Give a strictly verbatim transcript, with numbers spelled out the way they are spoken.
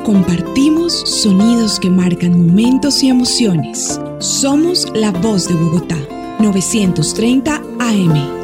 Compartimos sonidos que marcan momentos y emociones. Somos la voz de Bogotá. novecientos treinta A M.